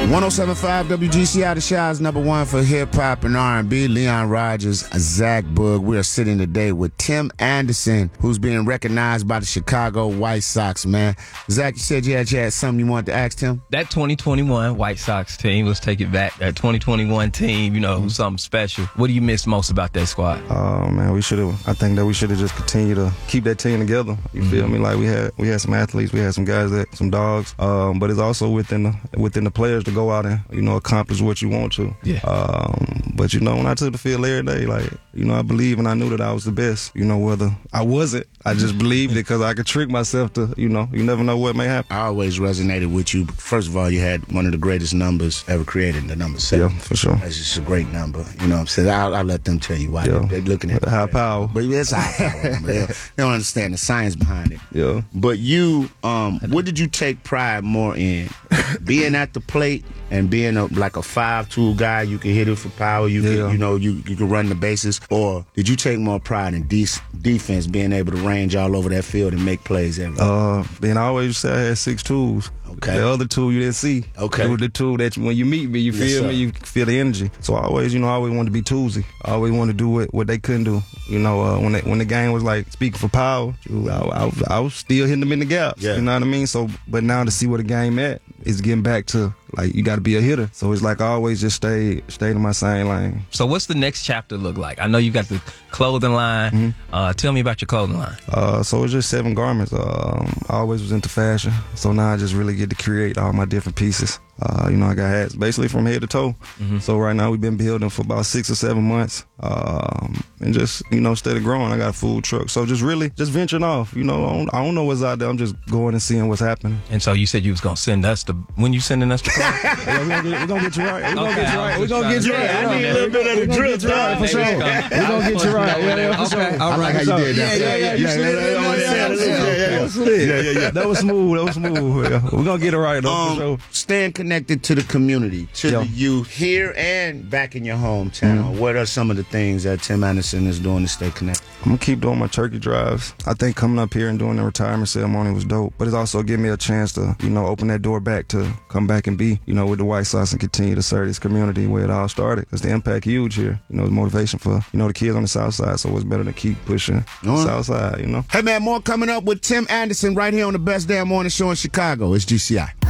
107.5 WGCI, the Shy's #1 for hip-hop and R&B. Leon Rogers, Zach Boog. We are sitting today with Tim Anderson, who's being recognized by the Chicago White Sox, man. Zach, you said you had something you wanted to ask Tim? That 2021 White Sox team, let's take it back. That 2021 team, you know, something special. What do you miss most about that squad? Man, I think that we should have just continued to keep that team together. You feel me? Like we had some athletes, we had some guys some dogs, but it's also within the players to go out and, you know, accomplish what you want to. Yeah. But, you know, when I took the field every day, like, you know, I believe and I knew that I was the best. You know, whether I wasn't, I just believed it because I could trick myself to, you know, you never know what may happen. I always resonated with you. First of all, you had one of the greatest numbers ever created, the number 7. Yeah, for sure. That's just a great number. You know what I'm saying? I'll let them tell you why. Yeah. They're looking at high power. But it's high power. They don't understand the science behind it. Yeah. But you, what did you take pride more in? Being at the plate and being like a 5-tool guy, you can hit it for power, you can run the bases, or did you take more pride in defense, being able to range all over that field and make plays every day? Then I always say I had 6 tools. Okay. The other tool you didn't see. Okay. It was the tool that when you meet me, you feel me, you feel the energy. So I always wanted to be toolsy. I always wanted to do what they couldn't do. You know, when the game was like speaking for power, I was still hitting them in the gaps. Yeah. You know what I mean? So, but now to see where the game at is getting back to, like, you got to be a hitter. So it's like I always just stay in my same lane. So what's the next chapter look like? I know you got the clothing line. Tell me about your clothing line. So it's just 7 garments. I always was into fashion. So now I just really get to create all my different pieces. You know, I got hats basically from head to toe. So right now we've been building for about 6 or 7 months. And just, you know, steady growing. I got a food truck. So just venturing off. You know, I don't know what's out there. I'm just going and seeing what's happening. And so you said you was going to send us when you sending us the clothes? We're going to get you right. We're going to get you right. I need a little bit of the drip, dog. For sure. We're going to get you right. Yeah, for sure. I like how you did that. Yeah. That was smooth. Yeah. We're going to get it right, though, for sure. Staying connected to the community, to the youth, here and back in your hometown. What are some of the things that Tim Anderson is doing to stay connected? I'm going to keep doing my turkey drives. I think coming up here and doing the retirement ceremony was dope, but it's also giving me a chance to, you know, open that door back to come back and be, you know, with the White Sox and continue to serve this community where it all started. Because the impact huge here. You know, the motivation for, you know, the kids on the South Side, so it's better to keep pushing the South Side, you know. Hey, man, more coming up with Tim Anderson right here on the best damn morning show in Chicago. It's GCI.